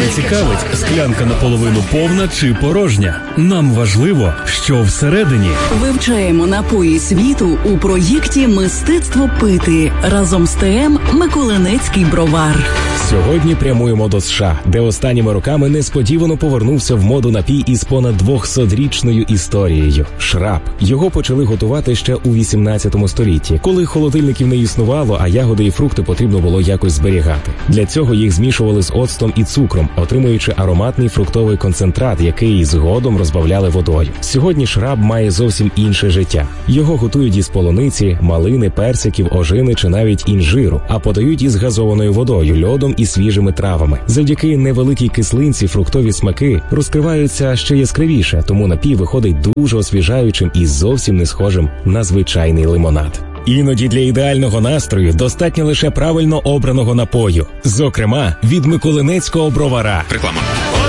не цікавить, склянка наполовину повна чи порожня. Нам важливо, що всередині. Вивчаємо напої світу у проєкті «Мистецтво пити» разом з ТМ «Миколинецький бровар». Сьогодні прямуємо до США, де останніми роками несподівано повернувся в моду напій із понад 200-річною історією – шраб. Його почали готувати ще у 18 столітті, коли холодильників не існувало, а ягоди і фрукти потрібно було якось зберігати. Для цього їх змішували з оцтом і цукром, отримуючи ароматний фруктовий концентрат, який згодом розбавляли водою. Сьогодні шраб має зовсім інше життя. Його готують із полуниці, малини, персиків, ожини чи навіть інжиру, а подають із газованою водою, льодом і свіжими травами. Завдяки невеликій кислинці фруктові смаки розкриваються ще яскравіше, тому напій виходить дуже освіжаючим і зовсім не схожим на звичайний лимонад. Іноді для ідеального настрою достатньо лише правильно обраного напою. Зокрема, від Миколинецького бровара. Реклама.